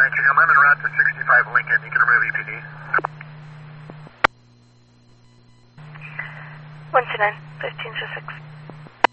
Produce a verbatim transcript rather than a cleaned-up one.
Ranching, I'm en route to sixty-five Lincoln. You can remove E P D. one two nine, fifteen to six.